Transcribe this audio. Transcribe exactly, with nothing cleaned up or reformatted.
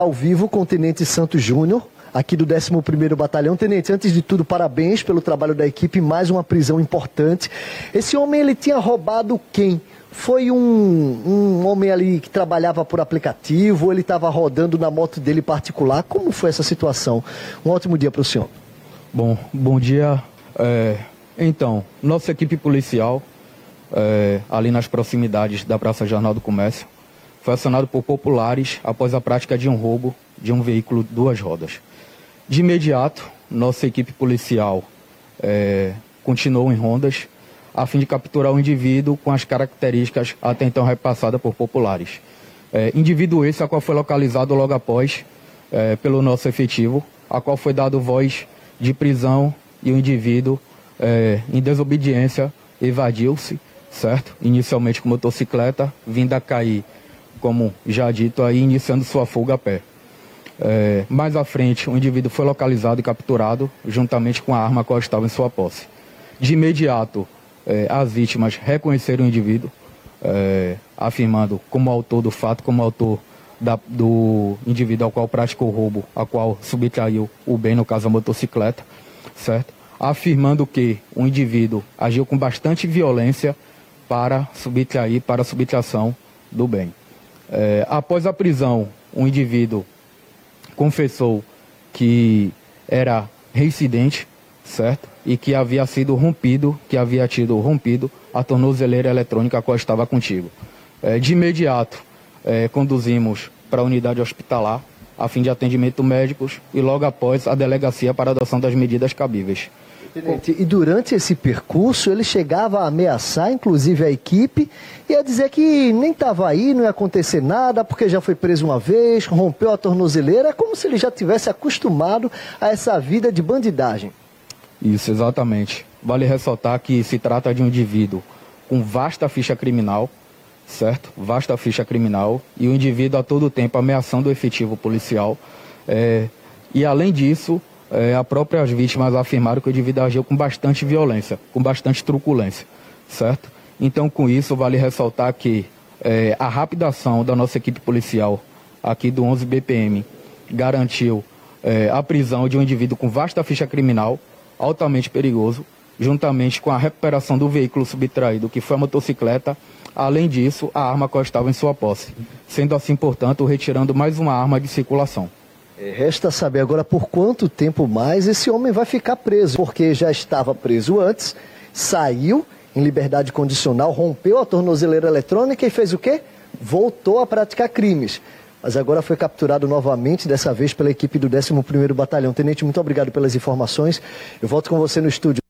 Ao vivo com o Tenente Santos Júnior, aqui do décimo primeiro Batalhão. Tenente, antes de tudo, parabéns pelo trabalho da equipe, mais uma prisão importante. Esse homem, ele tinha roubado quem? Foi um, um homem ali que trabalhava por aplicativo, ou ele estava rodando na moto dele particular? Como foi essa situação? Um ótimo dia para o senhor. Bom, bom dia. É, então, nossa equipe policial, é, ali nas proximidades da Praça Jornal do Comércio, foi acionado por populares após a prática de um roubo de um veículo duas rodas. De imediato, nossa equipe policial é, continuou em rondas a fim de capturar o indivíduo com as características até então repassadas por populares. É, indivíduo esse a qual foi localizado logo após é, pelo nosso efetivo, a qual foi dado voz de prisão e o indivíduo, é, em desobediência, evadiu-se, certo? Inicialmente com motocicleta, vindo a cair, como já dito aí, iniciando sua fuga a pé. É, mais à frente, o indivíduo foi localizado e capturado, juntamente com a arma qual estava em sua posse. De imediato, é, as vítimas reconheceram o indivíduo, é, afirmando como autor do fato, como autor da, do indivíduo ao qual praticou o roubo, a qual subtraiu o bem, no caso a motocicleta, certo? Afirmando que o indivíduo agiu com bastante violência para subtrair, para a subtração do bem. É, após a prisão, o indivíduo confessou que era reincidente, certo? E que havia sido rompido, que havia tido rompido a tornozeleira eletrônica a qual estava contigo. É, de imediato, é, conduzimos para a unidade hospitalar, a fim de atendimento médicos, e logo após a delegacia para a adoção das medidas cabíveis. Tenente, e durante esse percurso ele chegava a ameaçar inclusive a equipe e a dizer que nem estava aí, não ia acontecer nada porque já foi preso uma vez, rompeu a tornozeleira. É como se ele já tivesse acostumado a essa vida de bandidagem. Isso, exatamente. Vale ressaltar que se trata de um indivíduo com vasta ficha criminal, certo? Vasta ficha criminal, e o indivíduo a todo tempo ameaçando o efetivo policial. É, e além disso, É, as próprias vítimas afirmaram que o indivíduo agiu com bastante violência, com bastante truculência, certo? Então, com isso, vale ressaltar que é, a rápida ação da nossa equipe policial, aqui do onze B P M, garantiu é, a prisão de um indivíduo com vasta ficha criminal, altamente perigoso, juntamente com a recuperação do veículo subtraído, que foi a motocicleta. Além disso, a arma qual estava em sua posse, sendo assim, portanto, retirando mais uma arma de circulação. Resta saber agora por quanto tempo mais esse homem vai ficar preso, porque já estava preso antes, saiu em liberdade condicional, rompeu a tornozeleira eletrônica e fez o quê? Voltou a praticar crimes. Mas agora foi capturado novamente, dessa vez pela equipe do décimo primeiro Batalhão. Tenente, muito obrigado pelas informações. Eu volto com você no estúdio.